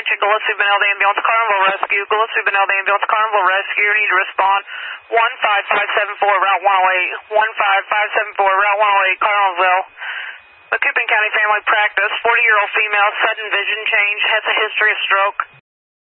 Station, Gillespie Benilde Ambulance, Carnival Rescue, Gillespie Benilde Ambulance, Carnival Rescue, you need to respond 15574, Route 108, 15574, Route 108, Carnivalville. Macoupin County Family Practice, 40-year-old female, sudden vision change, has a history of stroke.